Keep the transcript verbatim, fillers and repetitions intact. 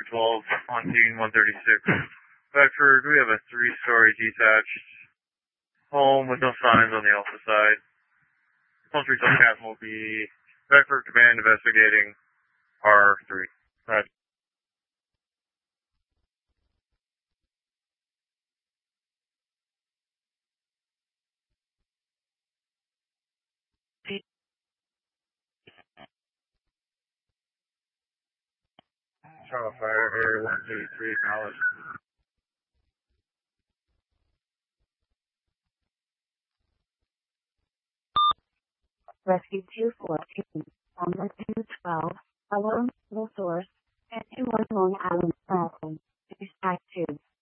twelve on scene one thirty-six. Bedford, we have a three-story detached home with no signs on the alpha side. Phone three Cat will be Bedford Command investigating R three. Right. Charlotte Fire, Area one thirty-three, acknowledged. Rescue two fourteen, number two twelve, alone, no source, and two one Long Island Crossing, dispatch two.